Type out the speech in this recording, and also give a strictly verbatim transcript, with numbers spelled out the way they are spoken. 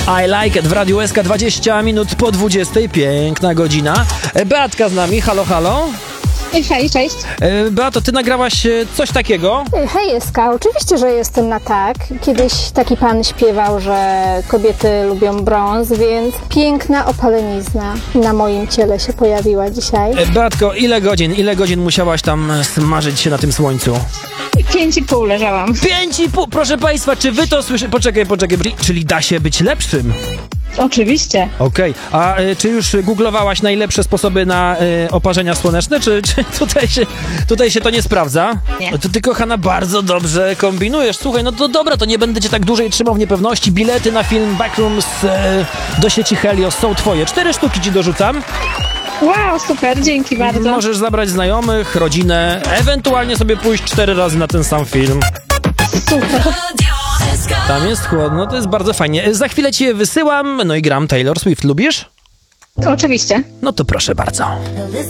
I like it w Radiu S K dwadzieścia minut po dwudziestej. Piękna godzina. Beatka z nami. Halo, halo. Cześć, cześć. Beato, ty nagrałaś coś takiego? Hej, Eska, oczywiście, że jestem na tak. Kiedyś taki pan śpiewał, że kobiety lubią brąz, więc piękna opalenizna na moim ciele się pojawiła dzisiaj. Beatko, ile godzin, ile godzin musiałaś tam smażyć się na tym słońcu? Pięć i pół leżałam. Pięć i pół! Proszę państwa, czy wy to słyszycie? Poczekaj, poczekaj, czyli da się być lepszym? Oczywiście. Okej, okay. A y, czy już googlowałaś najlepsze sposoby na y, oparzenia słoneczne, czy, czy tutaj, się, tutaj się to nie sprawdza? Nie. To ty, kochana, bardzo dobrze kombinujesz. Słuchaj, no to dobra, to nie będę cię tak dłużej trzymał w niepewności. Bilety na film Backrooms y, do sieci Helios są twoje. Cztery sztuki ci dorzucam. Wow, super, dzięki bardzo. Możesz zabrać znajomych, rodzinę, ewentualnie sobie pójść cztery razy na ten sam film. Super. Tam jest chłodno, to jest bardzo fajnie. Za chwilę ci je wysyłam, no i gram Taylor Swift. Lubisz? Oczywiście. No to proszę bardzo.